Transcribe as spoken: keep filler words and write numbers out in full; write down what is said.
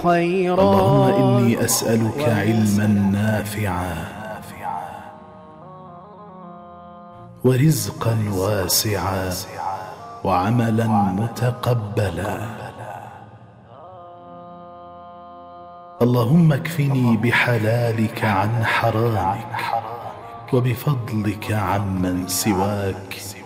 خيرا. اللهم إني أسألك علما نافعا ورزقا واسعا وعملا متقبلا. اللهم اكفني بحلالك عن حرامك وبفضلك عمن سواك.